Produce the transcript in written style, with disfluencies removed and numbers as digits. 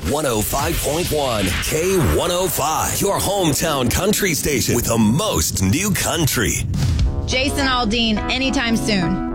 105.1 K105, your hometown country station with the most new country. Jason Aldean, anytime soon.